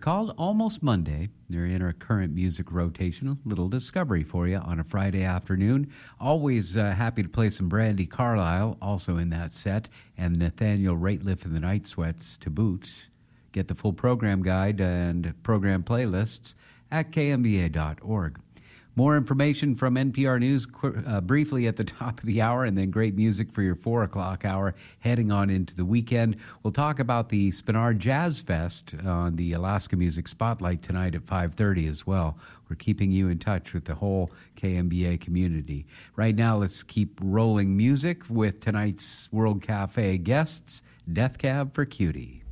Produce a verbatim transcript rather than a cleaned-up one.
called Almost Monday. They're in our current music rotation. A little discovery for you on a Friday afternoon. Always uh, happy to play some Brandi Carlile, also in that set, and Nathaniel Rateliff and the Night Sweats to boot. Get the full program guide and program playlists at k m b a dot org. More information from N P R News uh, briefly at the top of the hour, and then great music for your four o'clock hour heading on into the weekend. We'll talk about the Spinar Jazz Fest on the Alaska Music Spotlight tonight at five thirty as well. We're keeping you in touch with the whole K M B A community. Right now, let's keep rolling music with tonight's World Cafe guests, Death Cab for Cutie.